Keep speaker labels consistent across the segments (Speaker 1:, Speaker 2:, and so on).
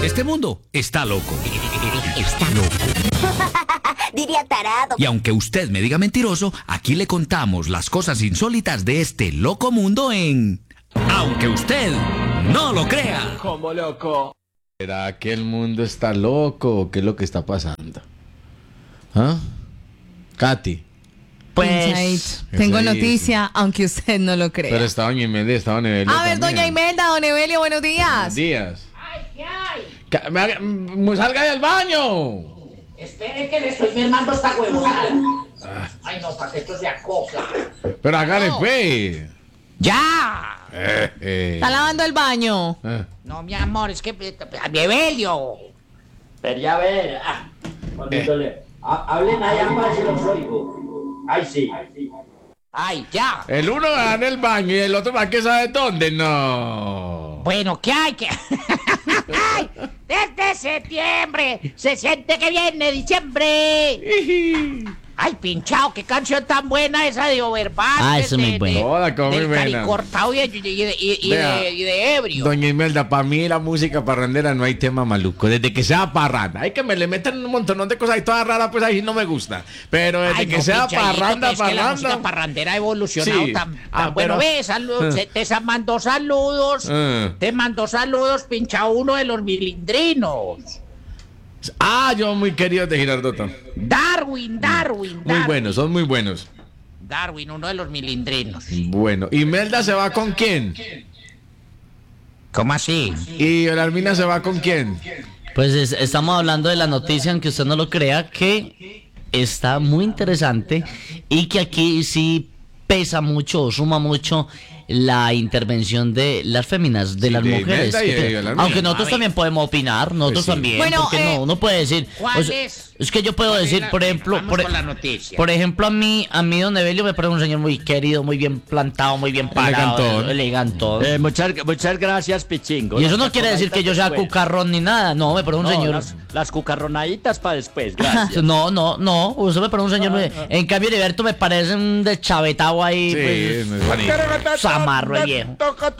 Speaker 1: Este mundo está loco.
Speaker 2: Está loco.
Speaker 3: Diría tarado.
Speaker 1: Y aunque usted me diga mentiroso, aquí le contamos las cosas insólitas de este loco mundo en... Aunque usted no lo crea.
Speaker 4: ¿Cómo loco?
Speaker 5: ¿Será que el mundo está loco? ¿Qué es lo que está pasando? ¿Ah? Katy.
Speaker 2: Pues tengo
Speaker 5: Esa
Speaker 2: noticia, aunque usted no lo crea.
Speaker 5: Pero está doña Imelda, está don Evelio.
Speaker 2: A ver, doña Imelda, don Evelio, buenos días.
Speaker 5: Buenos días. ¡Salga del baño!
Speaker 6: Espere que le estoy mermando esta huevonada. Ay, no, para que esto se acopla.
Speaker 5: Pero hágale, pues.
Speaker 6: ¡Ya!
Speaker 2: Está lavando el baño.
Speaker 6: No, mi amor, es que... ¡Evelio! Pero ya ver...
Speaker 7: Hablen allá más y los oigo. Ay, sí.
Speaker 6: ¡Ay, ya!
Speaker 5: El uno va en el baño y el otro va que sabe dónde. No.
Speaker 6: Bueno, ¿qué hay que...? ¡Ay! Desde septiembre se siente que viene diciembre. Ay, pinchao, qué canción tan buena esa de Overband.
Speaker 2: Ah, eso es muy bueno.
Speaker 5: Joda, como muy
Speaker 6: del
Speaker 5: buena.
Speaker 6: caricortado y de ebrio.
Speaker 5: Doña Imelda, para mí la música parrandera no hay tema maluco. Desde que sea parranda. Hay que me le metan un montón de cosas y todas raras, pues ahí no me gusta. Pero desde
Speaker 6: Ay,
Speaker 5: que
Speaker 6: no,
Speaker 5: sea
Speaker 6: pinchadito,
Speaker 5: parranda,
Speaker 6: pues, que la música
Speaker 5: parranda.
Speaker 6: parrandera ha evolucionado
Speaker 5: Sí.
Speaker 6: tan
Speaker 5: Ah,
Speaker 6: bueno.
Speaker 5: pero-
Speaker 6: Ve, saludos, te mandó saludos. Te mandó saludos, pincha uno de los milindrinos.
Speaker 5: Yo muy querido de Girardota.
Speaker 6: Darwin.
Speaker 5: Muy buenos, son muy buenos.
Speaker 6: Darwin, uno de los milindrinos.
Speaker 5: Bueno, ¿Imelda se va con quién?
Speaker 6: ¿Cómo así?
Speaker 5: ¿Y Armina se va con quién?
Speaker 8: Pues estamos hablando de la noticia, aunque usted no lo crea, que está muy interesante y que aquí sí pesa mucho o suma mucho la intervención de las féminas, de
Speaker 5: Sí,
Speaker 8: las
Speaker 5: de
Speaker 8: mujeres.
Speaker 5: Imelda y de Yolanda.
Speaker 8: Aunque nosotros también podemos opinar, nosotros
Speaker 5: Pues sí.
Speaker 8: también.
Speaker 2: Bueno,
Speaker 8: porque no, uno puede decir.
Speaker 6: ¿cuál
Speaker 8: o sea,
Speaker 6: es?
Speaker 8: es que yo puedo decir, por ejemplo,
Speaker 6: Vamos con la noticia.
Speaker 8: por ejemplo, a mí don Evelio me parece un señor muy querido, muy bien plantado, muy bien parado,
Speaker 5: Elegantón.
Speaker 8: elegantón.
Speaker 4: Muchas gracias, Pichingo.
Speaker 8: Y eso no quiere decir que yo sea cucarrón ni nada, no, me parece un señor.
Speaker 4: Las cucarronaditas para después, gracias.
Speaker 8: No, usted me parece un señor muy... En cambio, Heriberto me parece un deschavetado ahí,
Speaker 5: Sí,
Speaker 8: pues,
Speaker 5: no es bonito.
Speaker 8: zamarro el viejo.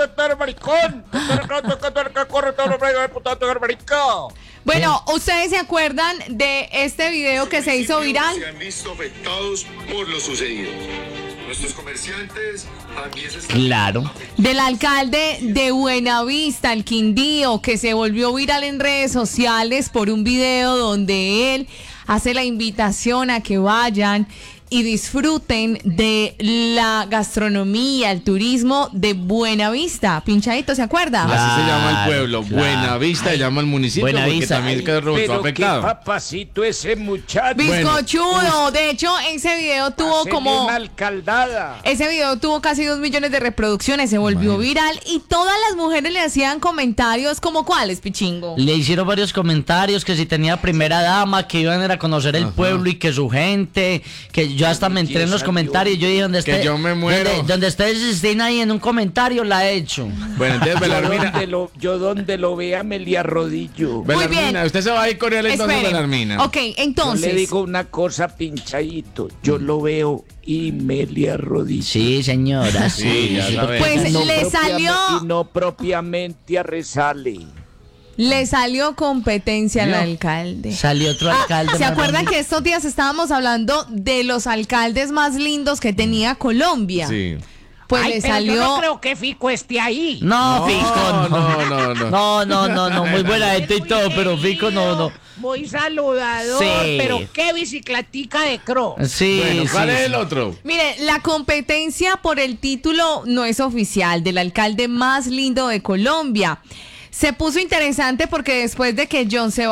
Speaker 2: Bueno, ¿ustedes se acuerdan de este video que se hizo viral?
Speaker 9: Se han visto afectados por lo sucedido. Nuestros comerciantes también se están
Speaker 8: Claro.
Speaker 2: Del alcalde de Buenavista, el Quindío, que se volvió viral en redes sociales por un video donde él hace la invitación a que vayan y disfruten de la gastronomía, el turismo de Buenavista. Pinchadito, ¿se acuerda?
Speaker 5: Así se llama el pueblo.
Speaker 8: Claro.
Speaker 5: Buenavista se llama el municipio
Speaker 8: Buenavista.
Speaker 5: porque también quedó afectado.
Speaker 4: papacito ese muchacho.
Speaker 2: Bizcochudo. De hecho, ese video tuvo como...
Speaker 4: alcaldada.
Speaker 2: Ese video tuvo casi 2 millones de reproducciones, se volvió viral y todas las mujeres le hacían comentarios como ¿cuáles, Pichingo?
Speaker 8: Le hicieron varios comentarios que si tenía primera dama, que iban a ir a conocer el pueblo y que su gente, que yo hasta me entré en los comentarios. Yo dije, donde
Speaker 5: Que
Speaker 8: esté,
Speaker 5: yo me muero.
Speaker 8: Donde esté Cristina ahí en un comentario, la he hecho.
Speaker 5: Bueno, entonces Belarmina.
Speaker 4: Yo donde lo vea me le arrodillo.
Speaker 2: Muy bien.
Speaker 5: Belarmina, usted se va a ir con él entonces,
Speaker 2: Espere.
Speaker 5: Belarmina.
Speaker 2: Ok, entonces...
Speaker 4: una cosa, pinchadito. Yo lo veo y me le arrodillo.
Speaker 8: Sí, señora,
Speaker 5: Sí, ya sabes.
Speaker 2: Pues le salió...
Speaker 4: no propiamente a rezarle.
Speaker 2: Le salió competencia al alcalde.
Speaker 8: Salió otro alcalde.
Speaker 2: ¿Se
Speaker 8: más
Speaker 2: acuerdan
Speaker 8: bonito.
Speaker 2: que estos días estábamos hablando de los alcaldes más lindos que tenía Colombia?
Speaker 5: Sí.
Speaker 2: Pues
Speaker 6: Ay,
Speaker 2: le
Speaker 6: pero
Speaker 2: salió...
Speaker 6: yo no creo que Fico esté ahí.
Speaker 8: No, Fico,
Speaker 5: no.
Speaker 8: no, muy buena gente y todo, pero Fico no.
Speaker 6: Muy saludador,
Speaker 8: Sí.
Speaker 6: pero qué bicicletica de cro.
Speaker 8: Sí,
Speaker 5: Bueno, ¿cuál
Speaker 8: sí,
Speaker 5: es
Speaker 8: sí.
Speaker 5: el otro?
Speaker 2: Mire, la competencia por el título no es oficial del alcalde más lindo de Colombia. Se puso interesante porque después de que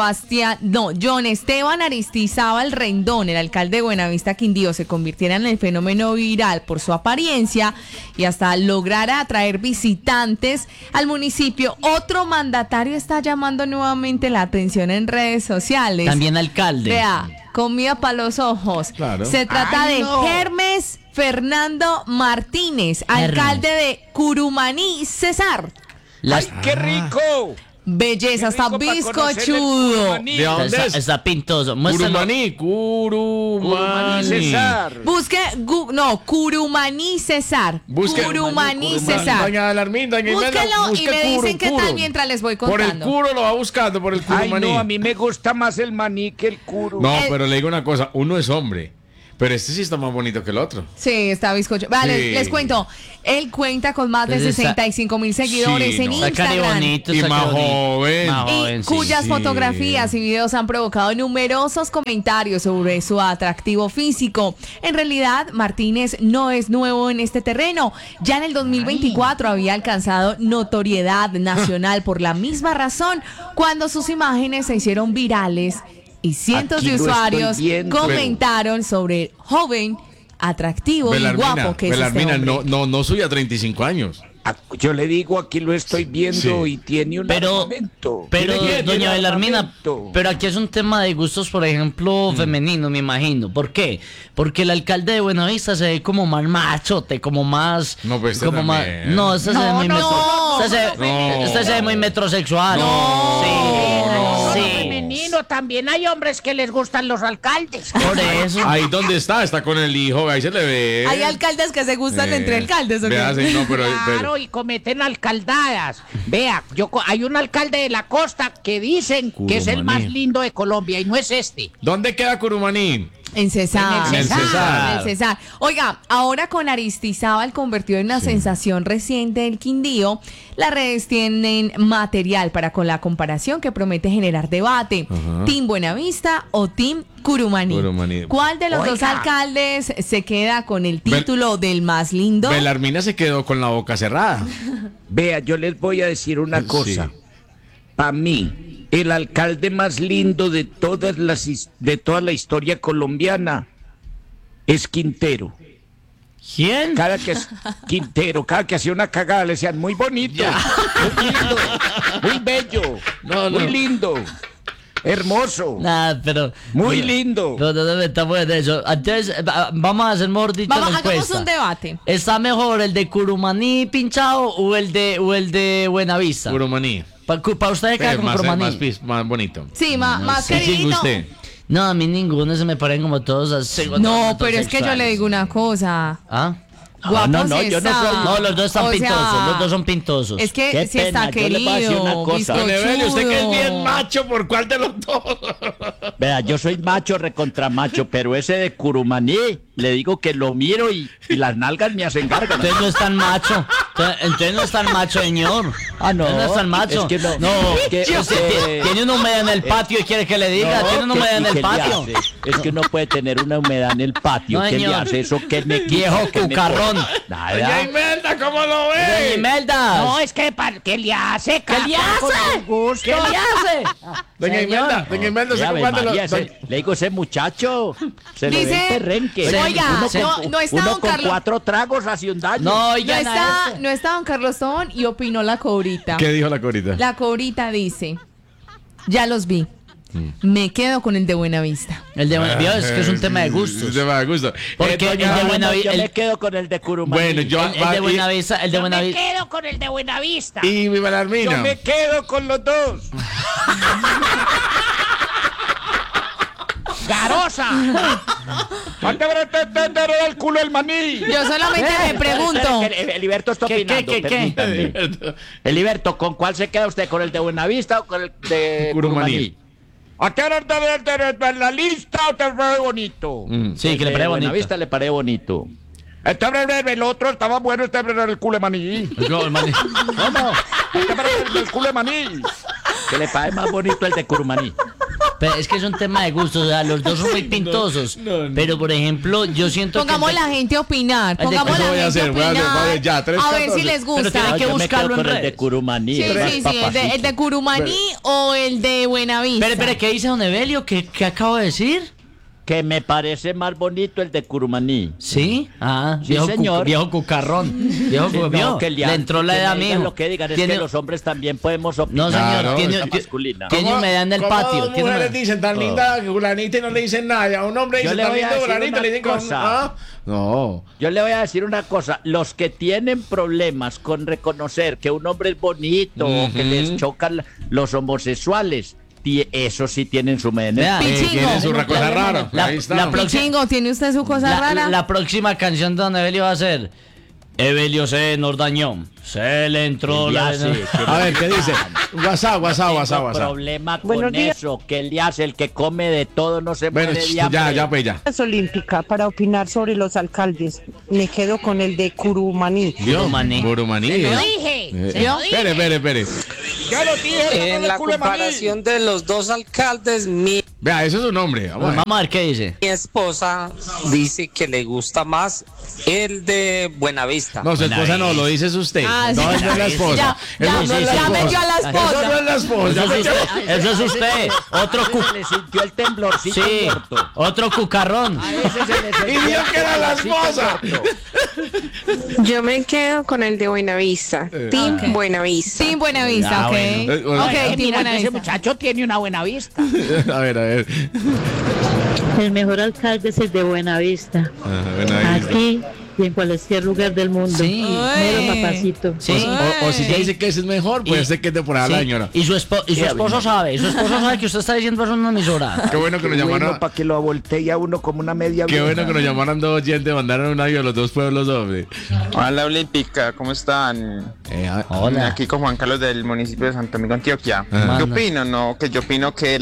Speaker 2: John Esteban Aristizábal Rendón, el alcalde de Buenavista Quindío, se convirtiera en el fenómeno viral por su apariencia y hasta lograra atraer visitantes al municipio, otro mandatario está llamando nuevamente la atención en redes sociales.
Speaker 8: También alcalde.
Speaker 2: Vea, comida para los ojos.
Speaker 5: Claro.
Speaker 2: Se trata
Speaker 6: Ay,
Speaker 2: de
Speaker 6: no.
Speaker 2: Hermes Fernando Martínez, alcalde de Curumaní, Cesar.
Speaker 8: Las-
Speaker 4: ¡Qué rico!
Speaker 2: Belleza, está
Speaker 6: Qué rico pa' conocer el
Speaker 2: bizcochudo.
Speaker 6: curumaní.
Speaker 5: ¿De dónde
Speaker 8: Está,
Speaker 5: es?
Speaker 8: está pintoso. Muéstralo.
Speaker 5: Curumaní,
Speaker 6: Curumaní César.
Speaker 2: Busque, Curumaní César. Curumaní César.
Speaker 5: Doña Alarmín, doña Imelda,
Speaker 2: Búsquelo y
Speaker 5: busque
Speaker 2: me dicen qué
Speaker 5: curo.
Speaker 2: tal mientras les voy
Speaker 5: Por el
Speaker 2: contando.
Speaker 5: curo lo va buscando, por el
Speaker 4: Ay,
Speaker 5: curumaní.
Speaker 4: no, a mí me gusta más el maní que el curu.
Speaker 5: No, pero le digo una cosa, uno es hombre, pero este sí está más bonito que el otro.
Speaker 2: Sí, está bizcocho. Vale,
Speaker 5: Sí.
Speaker 2: les cuento. Él cuenta con más de
Speaker 8: Pues está-
Speaker 2: 65,000 seguidores
Speaker 5: Sí,
Speaker 2: en
Speaker 5: no.
Speaker 8: Está cari
Speaker 2: Instagram.
Speaker 8: bonito.
Speaker 5: Y
Speaker 8: está
Speaker 5: más
Speaker 8: cari bonito.
Speaker 5: joven.
Speaker 8: Más
Speaker 2: Y
Speaker 8: joven, sí.
Speaker 2: cuyas
Speaker 5: sí.
Speaker 2: fotografías y videos han provocado numerosos comentarios sobre su atractivo físico. En realidad, Martínez no es nuevo en este terreno. Ya en el 2024 había alcanzado notoriedad nacional por la misma razón, cuando sus imágenes se hicieron virales y cientos
Speaker 4: Aquí
Speaker 2: de
Speaker 4: lo estoy
Speaker 2: usuarios
Speaker 4: viendo.
Speaker 2: comentaron sobre el joven, atractivo y guapo que es este
Speaker 5: Belarmina,
Speaker 2: hombre.
Speaker 5: no suya 35 años.
Speaker 4: Yo le digo, aquí lo estoy viendo
Speaker 5: Sí.
Speaker 4: y tiene un
Speaker 8: Pero,
Speaker 4: armamento.
Speaker 8: pero
Speaker 4: Tiene
Speaker 8: doña
Speaker 4: un
Speaker 8: Belarmina,
Speaker 4: armamento.
Speaker 8: pero aquí es un tema de gustos, por ejemplo, femeninos, me imagino. ¿Por qué? Porque el alcalde de Buenavista se ve como más machote, como más...
Speaker 5: No, pues este
Speaker 8: como más,
Speaker 5: también.
Speaker 8: no, este se ve muy este se ve muy metrosexual.
Speaker 6: Solo
Speaker 8: Sí,
Speaker 6: femenino, también hay hombres que les gustan los alcaldes.
Speaker 8: por eso.
Speaker 5: Ahí donde está con el hijo, ahí se le ve.
Speaker 2: Hay alcaldes que se gustan entre alcaldes, ¿o qué?
Speaker 5: Vea, sí, no, pero,
Speaker 6: Claro, y cometen alcaldadas. Vea, hay un alcalde de la costa que dicen que es el
Speaker 5: Curumaní.
Speaker 6: más lindo de Colombia y no es este.
Speaker 5: ¿Dónde queda Curumaní?
Speaker 2: En Cesar.
Speaker 6: En el
Speaker 5: Cesar.
Speaker 2: En el Cesar. Oiga, ahora con Aristizábal convertido en una sensación reciente del Quindío, las redes tienen material para con la comparación que promete generar debate.
Speaker 5: Ajá.
Speaker 2: ¿Team Buenavista o Team Curumaní?
Speaker 5: Curumaní.
Speaker 2: ¿Cuál de los dos
Speaker 6: Oiga.
Speaker 2: alcaldes se queda con el título del más lindo?
Speaker 5: Belarmina se quedó con la boca cerrada.
Speaker 4: Vea, yo les voy a decir una
Speaker 5: Sí.
Speaker 4: cosa. Para mí, el alcalde más lindo de de toda la historia colombiana es Quintero.
Speaker 8: ¿Quién?
Speaker 4: Quintero, cada que hacía una cagada le decían muy bonito, muy lindo, muy bello, muy lindo, hermoso,
Speaker 8: Nada, pero...
Speaker 4: muy lindo.
Speaker 8: No, no, no, estamos en eso. Entonces, vamos a hacer, mejor dicho,
Speaker 2: Vamos,
Speaker 8: la
Speaker 2: hagamos
Speaker 8: encuesta.
Speaker 2: un debate.
Speaker 8: ¿Está mejor el de Curumaní pinchado o el de Buenavista?
Speaker 5: Curumaní.
Speaker 8: Para usted queda con
Speaker 5: más,
Speaker 8: Curumaní.
Speaker 5: más bonito.
Speaker 2: Sí, más
Speaker 5: Sí,
Speaker 2: queridito.
Speaker 5: usted.
Speaker 8: No, a mí ninguno se me parecen como todos así.
Speaker 2: No, pero es que yo le digo una cosa.
Speaker 8: ¿Ah?
Speaker 2: Guapo
Speaker 6: no,
Speaker 2: sí
Speaker 6: yo no
Speaker 2: está.
Speaker 6: soy-
Speaker 8: No, los dos están
Speaker 2: O sea,
Speaker 8: pintosos, los dos son pintosos.
Speaker 2: Es que
Speaker 6: Qué
Speaker 2: si está
Speaker 6: pena, yo le voy a decir una
Speaker 2: querido,
Speaker 6: cosa.
Speaker 5: Don Evelio, usted que es bien
Speaker 2: bizcochudo.
Speaker 5: macho, ¿por cuál de los dos?
Speaker 6: Vea, yo soy macho recontra macho, pero ese de Curumaní, le digo que lo miro y las nalgas me hacen gárgaras.
Speaker 8: Entonces no es tan macho. Entonces no es tan macho, señor.
Speaker 6: Ah, no.
Speaker 8: Entonces no es tan macho.
Speaker 6: Es que no.
Speaker 8: Es que
Speaker 6: Es
Speaker 8: usted
Speaker 6: que-
Speaker 8: tiene una humedad en el patio y quiere que le diga.
Speaker 6: No,
Speaker 8: tiene una humedad en
Speaker 6: ¿qué
Speaker 8: el
Speaker 6: le
Speaker 8: patio.
Speaker 6: hace? Es que uno puede tener una humedad en el patio.
Speaker 8: No,
Speaker 6: ¿Qué le
Speaker 8: señor.
Speaker 6: hace eso? ¿Qué me
Speaker 8: Viejo
Speaker 6: qué me
Speaker 8: cucarrón.
Speaker 6: pone?
Speaker 5: Doña
Speaker 6: Nada.
Speaker 5: Imelda, ¿cómo lo
Speaker 8: Doña
Speaker 5: ve?
Speaker 8: Imelda.
Speaker 6: No, es que, ¿qué le hace?
Speaker 8: ¿Qué le
Speaker 6: Con
Speaker 8: hace?
Speaker 6: el gusto.
Speaker 8: ¿Qué le hace?
Speaker 5: Doña
Speaker 8: Señor.
Speaker 5: Imelda, ¿usted
Speaker 6: Ave
Speaker 5: cuál de los
Speaker 6: María, le digo, ese muchacho se le ve
Speaker 2: Dice-
Speaker 6: el perrenque.
Speaker 2: Oiga, no está
Speaker 6: uno
Speaker 2: don
Speaker 6: con
Speaker 2: Carlos.
Speaker 6: 4 tragos hace un daño.
Speaker 8: No, ya
Speaker 2: No está don Carlos Tobón y opinó la cobrita.
Speaker 5: ¿Qué dijo la corita?
Speaker 2: La cobrita dice, ya los vi, me quedo con el de Buenavista.
Speaker 8: El de Buenavista es que es un tema de gustos.
Speaker 5: Es un tema de gusto.
Speaker 8: Porque el de
Speaker 6: Yo
Speaker 8: Buenavista...
Speaker 6: me quedo con el de Curumaní.
Speaker 5: Bueno, yo...
Speaker 8: El de Buenavista... El de Buenavista...
Speaker 6: quedo con el de Buenavista.
Speaker 5: Y mi Belarmina.
Speaker 4: Yo me quedo con los dos.
Speaker 6: ¡Garosa!
Speaker 4: ¿Cuánto pretender el culo el maní?
Speaker 2: Yo solamente me pregunto,
Speaker 6: Eliberto está
Speaker 8: ¿Qué,
Speaker 6: opinando.
Speaker 8: qué?
Speaker 6: permítame. Eliberto, ¿con cuál se queda usted? ¿Con el de Buenavista o con el de
Speaker 5: Curumaní.
Speaker 6: Curumaní?
Speaker 4: ¿A qué hora de la lista o te ve bonito?
Speaker 8: Sí, que le parece bonito.
Speaker 6: Buenavista le parece bonito.
Speaker 4: El otro estaba bueno, el culo de maní.
Speaker 6: ¿Cómo?
Speaker 4: El culo de maní.
Speaker 6: Que le parece más bonito el de Curumaní.
Speaker 8: Pero es que es un tema de gustos, o sea, los dos son muy pintosos. Pero, por ejemplo, yo siento
Speaker 2: pongamos
Speaker 8: que...
Speaker 2: la gente a opinar,
Speaker 8: El de-
Speaker 2: pongamos
Speaker 5: Eso
Speaker 2: la
Speaker 5: voy a
Speaker 2: gente a
Speaker 5: hacer, voy a
Speaker 2: opinar,
Speaker 5: ya,
Speaker 2: a ver si
Speaker 5: 3-14.
Speaker 2: les
Speaker 8: Pero tiene
Speaker 2: gusta.
Speaker 8: que
Speaker 6: Yo me
Speaker 8: buscarlo
Speaker 6: quedo
Speaker 8: en
Speaker 6: con el de
Speaker 8: redes.
Speaker 6: Curumaní.
Speaker 2: Sí,
Speaker 6: es más
Speaker 2: sí, sí,
Speaker 6: papacito.
Speaker 2: el de Curumaní o el de Buenavista.
Speaker 8: Espere, ¿qué dice don Evelio? ¿Qué acabo de decir?
Speaker 4: Que me parece más bonito el de Curumaní.
Speaker 8: ¿Sí? Ah,
Speaker 4: Sí, señor.
Speaker 8: Viejo cucarrón. Viejo
Speaker 4: Sí,
Speaker 8: vio,
Speaker 4: que
Speaker 8: le entró la
Speaker 4: que
Speaker 8: edad,
Speaker 4: me digan
Speaker 8: mijo.
Speaker 4: lo que digan es
Speaker 8: Tiene-
Speaker 4: que los hombres también podemos opinar.
Speaker 8: No, señor,
Speaker 5: Claro,
Speaker 8: tiene,
Speaker 4: esa masculina.
Speaker 8: tiene humedad en el
Speaker 5: ¿Cómo
Speaker 8: patio.
Speaker 5: dos
Speaker 8: tiene
Speaker 5: mujeres
Speaker 8: humedad.
Speaker 5: dicen tan linda que fulanita y no le dicen nada? Y a un hombre
Speaker 4: Yo
Speaker 5: dicen
Speaker 4: le
Speaker 5: tan
Speaker 4: voy a
Speaker 5: lindo
Speaker 4: decir
Speaker 5: fulanita y le
Speaker 4: una
Speaker 5: dicen
Speaker 4: cosa.
Speaker 5: ¿Ah? No.
Speaker 4: Yo le voy a decir una cosa, los que tienen problemas con reconocer que un hombre es bonito o que les chocan los homosexuales, eso sí tienen su
Speaker 8: Vea,
Speaker 4: medida.
Speaker 2: Pichingo.
Speaker 5: Tiene su cosa rara.
Speaker 8: La-
Speaker 5: Ahí está.
Speaker 8: la próxima-
Speaker 2: Chingo, ¿tiene usted su cosa rara?
Speaker 8: La próxima canción de Don Evelio va a ser Evelio se nos dañó. Se le entró la...
Speaker 5: A ver, ¿qué dice? WhatsApp.
Speaker 4: Problema con
Speaker 10: Buenos días.
Speaker 4: eso, que él hace el que come de todo no se
Speaker 5: Bueno,
Speaker 4: muere de hambre.
Speaker 5: ya, pues ya.
Speaker 10: Es olímpica para opinar sobre los alcaldes. Me quedo con el de Curumaní.
Speaker 8: Curumaní.
Speaker 5: Curumaní.
Speaker 6: Lo dije.
Speaker 5: Espere.
Speaker 6: Yo lo dije.
Speaker 11: En la comparación de los dos alcaldes, mi
Speaker 5: Vea, ese es su nombre. Vamos a ver.
Speaker 8: Vamos a ver qué dice.
Speaker 11: esposa dice que le gusta más el de Buenavista.
Speaker 5: No, su esposa no, lo dices usted.
Speaker 2: Ah,
Speaker 5: no,
Speaker 2: sí.
Speaker 5: esa no es la esposa.
Speaker 2: Ya,
Speaker 5: Eso no es la
Speaker 2: ya
Speaker 5: esposa.
Speaker 2: metió a la esposa.
Speaker 5: Eso no es la esposa.
Speaker 8: Eso es usted. Otro
Speaker 4: Se le sintió el temblorcito
Speaker 8: Sí,
Speaker 4: muerto.
Speaker 8: otro cucarrón.
Speaker 4: A ese se le sintió
Speaker 5: Y dijo
Speaker 4: el
Speaker 5: que era la
Speaker 4: temblorcito
Speaker 5: esposa.
Speaker 4: muerto.
Speaker 12: Yo me quedo con el de Buenavista. Team
Speaker 2: Ok.
Speaker 12: Buenavista.
Speaker 2: Team Buenavista,
Speaker 8: Ah,
Speaker 2: ok.
Speaker 8: bueno.
Speaker 2: Ok, Team
Speaker 6: Mira, ese
Speaker 2: Buenavista.
Speaker 6: muchacho tiene una buena vista.
Speaker 5: A ver.
Speaker 10: El mejor alcalde es el de Buenavista.
Speaker 5: Bueno, ahí está.
Speaker 10: Aquí y en cualquier lugar del mundo.
Speaker 8: Sí.
Speaker 2: Ay.
Speaker 10: Papacito.
Speaker 8: Sí.
Speaker 5: O si ya dice que ese es mejor, puede ser que es temporada
Speaker 8: Sí.
Speaker 5: la señora.
Speaker 8: Y su esposo sabe. Su esposo sabe que usted está diciendo eso en una emisora.
Speaker 5: Qué bueno que nos llamaron.
Speaker 4: para que lo voltee a uno como una media
Speaker 5: Qué bueno que nos llamaran dos oyentes, mandaron un audio a los dos pueblos, hombre.
Speaker 11: Hola Olímpica, ¿cómo están?
Speaker 8: Hola.
Speaker 11: Aquí con Juan Carlos del municipio de Santo Domingo, Antioquia.
Speaker 5: Ajá.
Speaker 11: ¿Qué opino? No, que yo opino que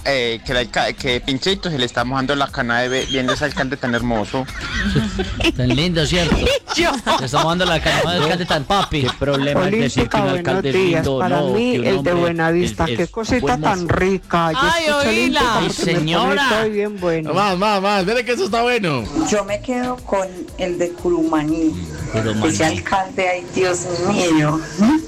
Speaker 11: que Pincheito se le está mojando la cana viendo ese alcalde tan hermoso.
Speaker 8: Tan lindo, ¿cierto? Le estamos dando la cara de alcalde tan papi.
Speaker 4: ¿Qué problema es decir que un alcalde es lindo?
Speaker 10: Para
Speaker 4: no,
Speaker 10: mí,
Speaker 4: que un
Speaker 10: el de
Speaker 4: hombre
Speaker 10: Buenavista.
Speaker 4: es
Speaker 10: Qué cosita
Speaker 4: buen
Speaker 10: tan
Speaker 4: mozo.
Speaker 10: rica. Yo
Speaker 2: Ay,
Speaker 10: escucho
Speaker 2: oíla.
Speaker 10: Olímpica
Speaker 8: Ay,
Speaker 10: porque me pone
Speaker 8: señora.
Speaker 10: todo bien bueno.
Speaker 5: Más, dile que eso está bueno.
Speaker 12: Yo me quedo con el de Curumaní. Ese alcalde, ay Dios mío.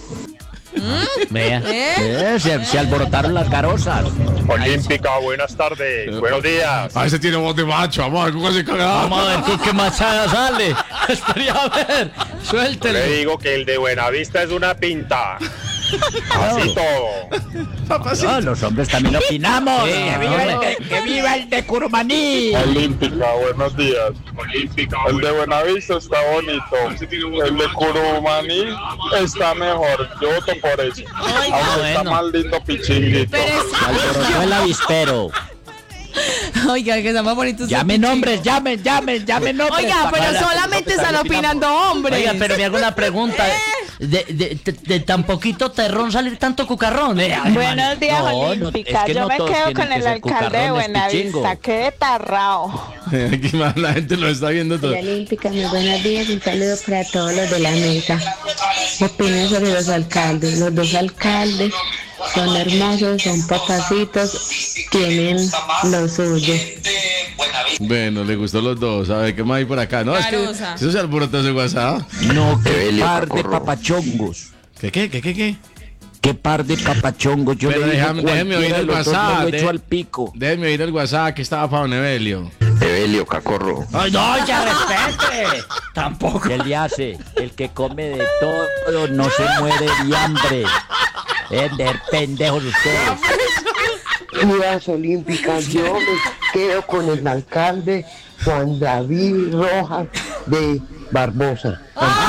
Speaker 8: Vea.
Speaker 4: Se alborotaron las carosas.
Speaker 9: Olímpica, buenas tardes, buenos días.
Speaker 5: A ese tiene voz de macho, vamos a ver cómo se caga.
Speaker 8: Vamos a ver con qué machada sale. Estaría a ver.
Speaker 9: Le
Speaker 8: Suéltele.
Speaker 9: digo que el de Buenavista es una pinta. Así todo.
Speaker 4: No, los hombres también opinamos.
Speaker 8: Sí,
Speaker 4: Que viva el de Curumaní.
Speaker 9: Olímpica, buenos días. Olímpica. El de Buenavista está bonito. El de Curumaní está mejor. Yo voto por eso. Aunque está
Speaker 8: bueno.
Speaker 9: más lindo Pichinguito.
Speaker 2: Pero
Speaker 4: Alborotó el avispero.
Speaker 2: Oiga, que está más bonito. su
Speaker 4: Llamen
Speaker 2: pichigo.
Speaker 4: nombres, llamen nombres.
Speaker 2: Oiga, pero
Speaker 4: Para-
Speaker 2: solamente están opinando hombres.
Speaker 8: Oiga, pero me hago una pregunta. De tan poquito terrón salir tanto cucarrón. Ay,
Speaker 12: Buenos días,
Speaker 4: No, no,
Speaker 12: Olímpica.
Speaker 4: es que
Speaker 12: Yo
Speaker 4: no
Speaker 12: me
Speaker 4: todos
Speaker 12: quedo
Speaker 4: tienen
Speaker 12: con
Speaker 4: que
Speaker 12: el
Speaker 4: ser
Speaker 12: alcalde de
Speaker 4: cucarrones,
Speaker 12: Buenavista.
Speaker 4: Pichingo.
Speaker 12: Qué tarrao.
Speaker 5: Aquí más la gente lo está viendo todo.
Speaker 10: Olímpica, muy buenos días. Un saludo para todos los de la mesa. Opinen sobre los alcaldes. Los dos alcaldes son hermosos, son papacitos, tienen lo suyo.
Speaker 5: Bueno, le gustó los dos. A ver, ¿qué más hay por acá? No, es que
Speaker 2: Carosa.
Speaker 5: eso se alborotó ese WhatsApp.
Speaker 4: No, qué par de papachongos.
Speaker 5: ¿Qué?
Speaker 4: Qué par de papachongos. Yo
Speaker 5: Pero
Speaker 4: le digo
Speaker 5: déjeme oír
Speaker 4: cualquiera de
Speaker 5: el
Speaker 4: los dos me
Speaker 5: WhatsApp.
Speaker 4: lo echo al pico.
Speaker 5: Déjeme oír el WhatsApp que estaba para Don Evelio.
Speaker 11: Evelio, cacorro.
Speaker 8: Ay, no, ya respete. Tampoco.
Speaker 4: ¿Qué le hace? El que come de todo no se muere de hambre. De pendejos ustedes.
Speaker 10: Vidas Olímpicas, yo me quedo con el alcalde Juan David Rojas de Barbosa.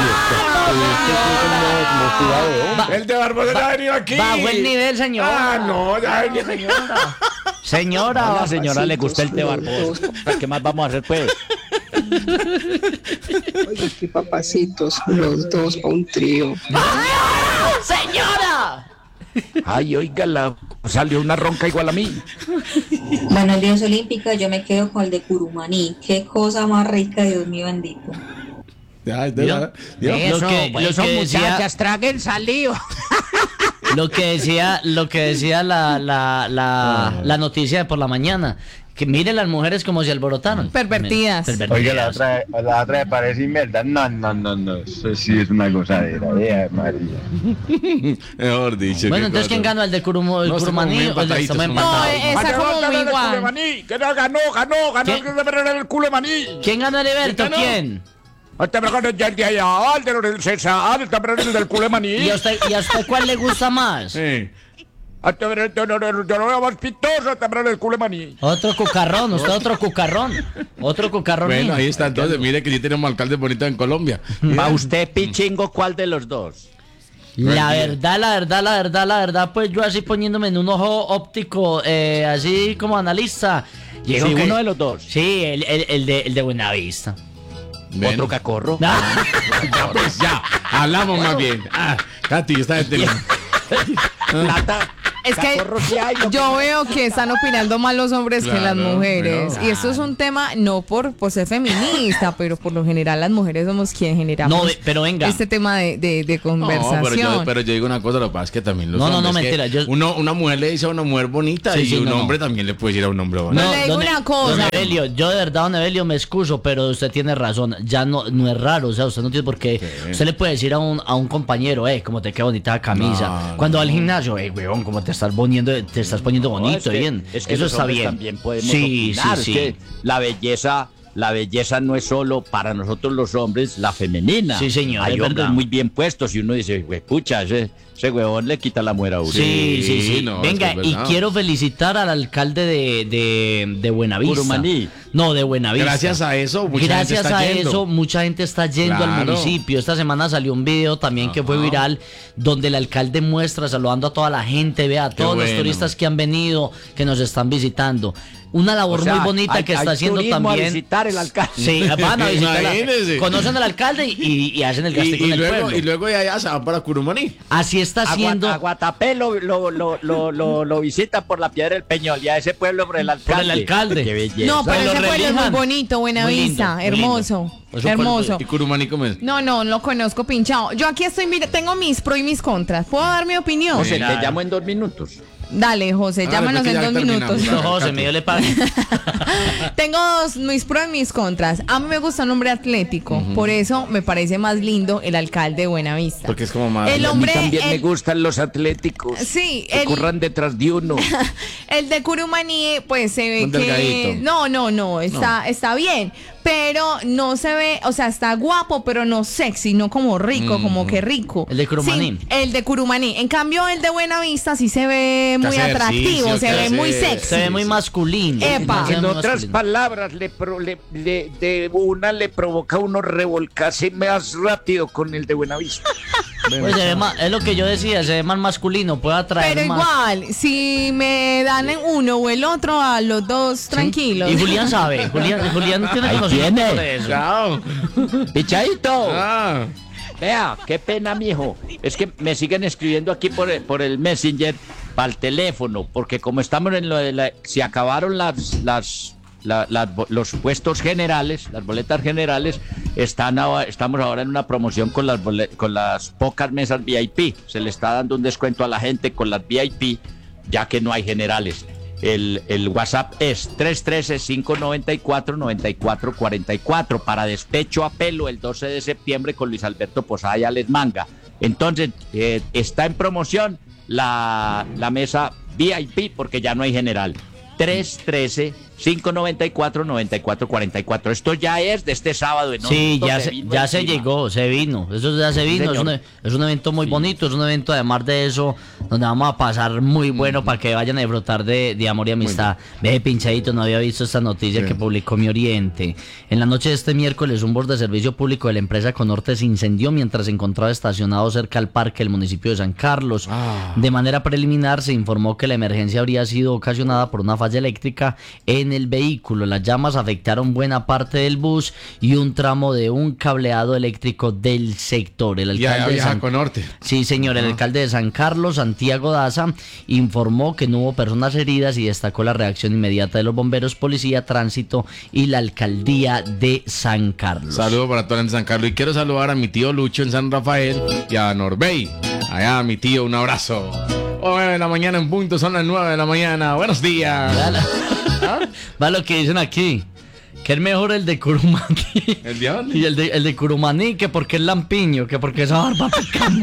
Speaker 5: El de Barbosa ya ha venido aquí.
Speaker 8: Bajo el nivel, señora.
Speaker 5: Ah, no, ya ha venido.
Speaker 8: Señora.
Speaker 4: A la señora le gusta el té Barbosa. ¿Qué más vamos a hacer, pues?
Speaker 12: Oye, qué papacitos, los dos para un trío.
Speaker 8: ¡Señora!
Speaker 4: Ay, oiga, salió una ronca igual a mí.
Speaker 12: Buenos días, Olímpica. Yo me quedo con el de Curumaní. Qué cosa más rica, Dios mío bendito.
Speaker 5: Ya,
Speaker 8: Eso,
Speaker 6: Eso,
Speaker 8: lo
Speaker 6: eso
Speaker 8: que decía-
Speaker 6: muchachas, traguen saliva.
Speaker 8: Lo que decía la noticia de por la mañana, que miren las mujeres como se alborotaron.
Speaker 2: Pervertidas.
Speaker 13: Oiga, la otra me parece inversa. No, eso sí es una gozadera, María.
Speaker 5: Mejor dicho.
Speaker 8: Bueno, entonces, ¿quién ganó? ¿El de Curumaní o el de estamos empatados?
Speaker 2: Esa como muy igual.
Speaker 6: Que no ganó el culo de maní.
Speaker 8: ¿Quién ganó, Heriberto? ¿Quién?
Speaker 6: Este me ganó el de allá, el del César, el del culo de maní.
Speaker 8: ¿Y a usted cuál le gusta más?
Speaker 6: Sí. Yo lo veo más pitoso, también el culo de maní.
Speaker 8: Otro cucarrón, usted otro cucarrón. Otro cucarrón.
Speaker 5: Bueno, ahí está, entonces, mire que sí tenemos alcaldes bonitos en Colombia.
Speaker 4: ¿Va usted, Pichingo, cuál de los dos?
Speaker 8: La verdad, pues yo así poniéndome en un ojo óptico, así como analista.
Speaker 4: Sí, uno de los dos.
Speaker 8: Sí, el de Buenavista.
Speaker 5: Bueno.
Speaker 4: Otro cacorro.
Speaker 8: No.
Speaker 5: ya, hablamos más bien. Katy, está de
Speaker 4: Plata.
Speaker 2: Es que yo veo que están opinando más los hombres que las mujeres.
Speaker 5: Claro.
Speaker 2: Y esto es un tema no por ser feminista, pero por lo general las mujeres somos quienes generamos
Speaker 8: pero venga.
Speaker 2: este tema de conversación.
Speaker 5: No, pero yo digo una cosa, lo que pasa es que también los hombres...
Speaker 8: No, mentira.
Speaker 5: Una mujer le dice a una mujer bonita y un hombre también le puede decir a un hombre bonito.
Speaker 2: No, le digo una cosa.
Speaker 8: Don Evelio, yo de verdad, don Evelio, me excuso, pero usted tiene razón. Ya no es raro, o sea, usted no tiene por qué... Sí. Usted le puede decir a un compañero, como te queda bonita la camisa. Cuando va al gimnasio, weón, como te estás poniendo bonito, bien.
Speaker 4: Es que
Speaker 8: eso
Speaker 4: los
Speaker 8: está
Speaker 4: hombres
Speaker 8: bien.
Speaker 4: También podemos opinar.
Speaker 8: Sí.
Speaker 4: Es que la belleza no es solo para nosotros los hombres, la femenina.
Speaker 8: Sí, señor.
Speaker 4: Hay hombres
Speaker 8: verdad.
Speaker 4: muy bien puestos y uno dice, pucha, ese huevón le quita la muera a uno.
Speaker 8: Sí.
Speaker 5: No,
Speaker 8: venga,
Speaker 5: es
Speaker 8: y quiero felicitar al alcalde de Buenavista.
Speaker 4: Curumaní.
Speaker 8: No, de Buenavista.
Speaker 5: Gracias a eso, mucha
Speaker 8: gente está yendo al municipio. Esta semana salió un video también que fue viral, donde el alcalde muestra saludando a toda la gente, vea a todos los turistas que han venido, que nos están visitando. Una labor muy bonita que está haciendo también.
Speaker 4: A visitar el alcalde.
Speaker 8: Sí, van a visitar. Conocen al alcalde y hacen el gasto con el pueblo.
Speaker 5: Y luego de allá se van para Curumaní.
Speaker 8: Así está haciendo.
Speaker 4: A Guatapé lo visita por la Piedra del Peñol y a ese pueblo por el alcalde.
Speaker 8: Por el alcalde.
Speaker 4: Qué belleza.
Speaker 2: No, pero ese pueblo es muy bonito, Buenavista,
Speaker 8: muy
Speaker 2: hermoso. Hermoso.
Speaker 5: ¿Y Curumaní cómo es?
Speaker 2: No lo conozco, pinchado. Yo aquí tengo mis pros y mis contras. ¿Puedo dar mi opinión?
Speaker 4: José, te llamo en 2 minutos.
Speaker 2: Dale, José, llámanos en 2 minutos.
Speaker 8: No, José, me dio le pague.
Speaker 2: Tengo mis pros y mis contras. A mí me gusta un hombre atlético, por eso me parece más lindo el alcalde de Buenavista.
Speaker 5: Porque es como más...
Speaker 2: El hombre,
Speaker 4: a mí también me gustan los atléticos.
Speaker 2: Sí.
Speaker 4: Que corran detrás de uno.
Speaker 2: El de Curumaní, pues se ve
Speaker 5: Un
Speaker 2: que...
Speaker 5: delgadito.
Speaker 2: No, está bien. Pero no se ve, o sea, está guapo, pero no sexy, no como rico, como que rico.
Speaker 8: El de Curumaní.
Speaker 2: Sí, el de Curumaní. En cambio, el de Buenavista sí se ve muy atractivo, se ve muy sexy.
Speaker 8: Se ve muy masculino.
Speaker 2: Epa.
Speaker 4: En otras palabras, le provoca a uno revolcarse más rápido con el de Buenavista.
Speaker 8: Pues se ve más, es lo que yo decía, se ve más masculino, puede atraer
Speaker 2: pero
Speaker 8: más.
Speaker 2: igual, si me dan en uno o el otro, a los dos tranquilos.
Speaker 8: Y Julián sabe, Julián tiene conocimiento de eso.
Speaker 5: Chao.
Speaker 4: Pichadito. Vea, qué pena, mijo. Es que me siguen escribiendo aquí por el Messenger para el teléfono, porque como estamos en lo de se acabaron los puestos generales, las boletas generales, estamos ahora en una promoción con las pocas mesas VIP. Se le está dando un descuento a la gente con las VIP, ya que no hay generales. El WhatsApp es 313-594-9444 para despecho a pelo el 12 de septiembre con Luis Alberto Posada y Alex Manga. Entonces, está en promoción la mesa VIP porque ya no hay general. 313-594-9444. Esto ya es de este sábado.
Speaker 8: Sí, ya se llegó, se vino. Eso ya se vino. Es un evento muy bonito. Es un evento, además de eso, donde vamos a pasar muy bueno para que vayan a disfrutar de amor y amistad. Ve, pinchadito, no había visto esta noticia que publicó Mi Oriente. En la noche de este miércoles, un bus de servicio público de la empresa Conorte se incendió mientras se encontraba estacionado cerca al parque del municipio de San Carlos. De manera preliminar, se informó que la emergencia habría sido ocasionada por una falla eléctrica en el vehículo. Las llamas afectaron buena parte del bus y un tramo de un cableado eléctrico del sector. El alcalde de
Speaker 5: Conorte.
Speaker 8: Sí, señor, el alcalde de San Carlos, Santiago Daza, informó que no hubo personas heridas y destacó la reacción inmediata de los bomberos, policía, tránsito y la alcaldía de San Carlos.
Speaker 5: Saludos para todos en San Carlos y quiero saludar a mi tío Lucho en San Rafael y a Norbey. Allá, mi tío, un abrazo. 9 de la mañana en punto, son las 9 de la mañana. Buenos días.
Speaker 8: Va lo que dicen aquí. Que es mejor el de Curumaní.
Speaker 5: ¿El de dónde?
Speaker 8: Y el de Curumaní, que porque es lampiño, que porque esa barba picante.